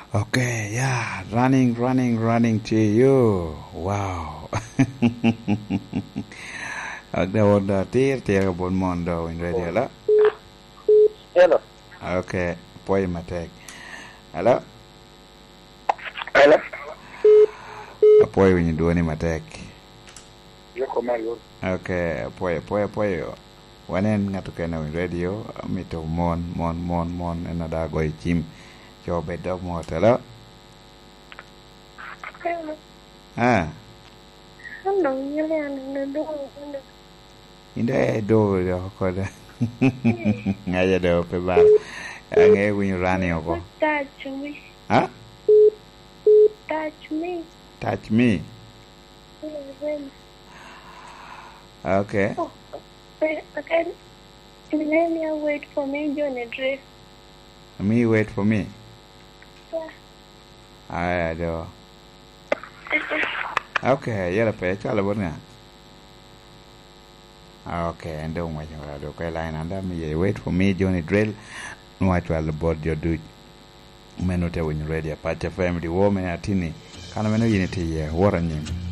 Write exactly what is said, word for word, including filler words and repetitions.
Okay, yeah, running, running, running to you. Wow. Ada order tir tir bon mondo in radio la. Hello. Okay, poi matek. Hello. Hello. Poi when you do any matek. Yoko mayo. Okay, poi poi poi. Wanen ngatuke na in radio mito mon mon mon mon another go chim. Cho be dog mo telo. Hello. Ah. Hello, you are do. Inde do do ko da. Ngaya do pe ba. Nge when you running ko. Touch me. Huh? Touch me. Touch me. Okay. Oh, wait, okay. Let me wait for me, Johnny Dress. Me wait for me. Yeah. I do. Okay, yara pe chala borna. Okay, and don't wait for do kai line anda me wait for me Johnny Drill. No I try board your do. Menote when you ready a patch family woman atini. Kana meno yiniti ye waranyin.